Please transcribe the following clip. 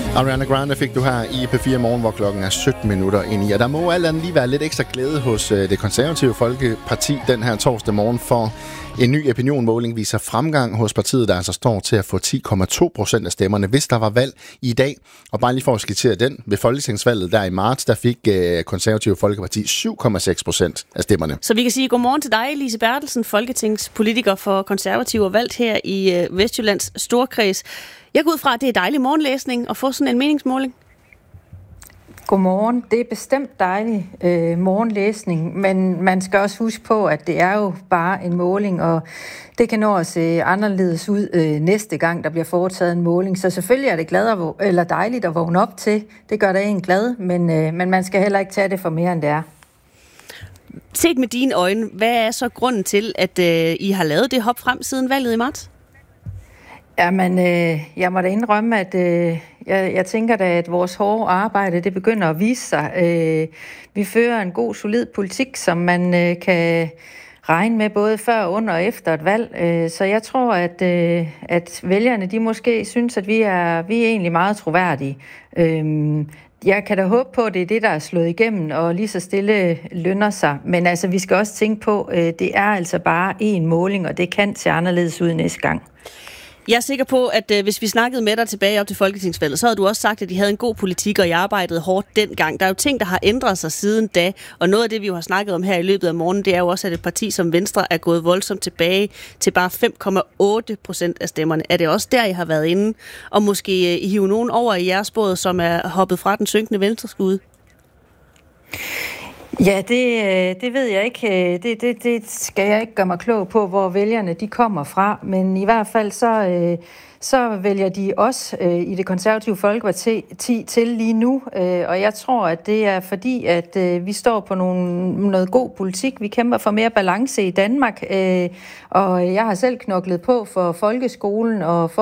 Ariana Grande fik du her i P4 Morgen, hvor klokken er 17 minutter ind i. Og der må alt andet lige være lidt ekstra glæde hos det konservative Folkeparti den her torsdag morgen, for en ny opinionmåling viser fremgang hos partiet, der altså står til at få 10,2% af stemmerne, hvis der var valg i dag. Og bare lige for at skitsere den, ved folketingsvalget der i marts, der fik konservative Folkeparti 7,6% af stemmerne. Så vi kan sige godmorgen til dig, Lise Bertelsen, folketingspolitiker for konservative og valgt her i Vestjyllands Storkreds. Jeg går ud fra, at det er dejlig morgenlæsning at få sådan en meningsmåling. Godmorgen. Det er bestemt dejlig morgenlæsning, men man skal også huske på, at det er jo bare en måling, og det kan nå at se anderledes ud næste gang, der bliver foretaget en måling. Så selvfølgelig er det dejligt at vågne op til. Det gør det en glad, men man skal heller ikke tage det for mere, end det er. Set med dine øjne, hvad er så grunden til, at I har lavet det hop frem siden valget i marts? Jamen, jeg må da indrømme, at jeg tænker da, at vores hårde arbejde, det begynder at vise sig. Vi fører en god, solid politik, som man kan regne med både før, under og efter et valg. Så jeg tror, at vælgerne, de måske synes, at vi er egentlig meget troværdige. Jeg kan da håbe på, at det er det, der er slået igennem, og lige så stille lønner sig. Men altså, vi skal også tænke på, det er altså bare én måling, og det kan se anderledes ud næste gang. Jeg er sikker på, at hvis vi snakkede med dig tilbage op til folketingsvalget, så havde du også sagt, at de havde en god politik, og I arbejdede hårdt dengang. Der er jo ting, der har ændret sig siden da, og noget af det, vi jo har snakket om her i løbet af morgenen, det er jo også, at et parti som Venstre er gået voldsomt tilbage til bare 5,8% af stemmerne. Er det også der, I har været inde, og måske I hive nogen over i jeres båd, som er hoppet fra den synkende venstreskude? Ja, det ved jeg ikke. Det skal jeg ikke gøre mig klog på, hvor vælgerne de kommer fra. Men i hvert fald så vælger de også i det konservative Folkeparti til lige nu. Og jeg tror, at det er fordi, at vi står på noget god politik. Vi kæmper for mere balance i Danmark. Og jeg har selv knoklet på for folkeskolen og for